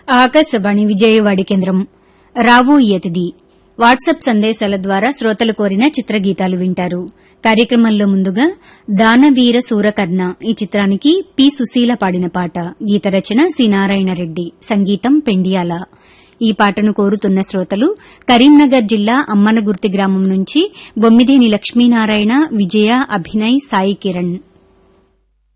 ఆకాశవాణి విజయవాడ కేంద్రం రావోయి అతిథి వాట్సాప్ సందేశాల ద్వారా శ్రోతలు కోరిన చిత్రగీతాలు వింటారు. కార్యక్రమంలో ముందుగా దానవీర సూరకర్ణ ఈ చిత్రానికి పి. సుశీల పాడిన పాట. గీత రచన సి. నారాయణరెడ్డి, సంగీతం పెండియాల. ఈ పాటను కోరుతున్న శ్రోతలు కరీంనగర్ జిల్లా అమ్మనగుర్తి గ్రామం నుంచి బొమ్మిదేని లక్ష్మీనారాయణ, విజయ, అభినయ్, సాయి కిరణ్.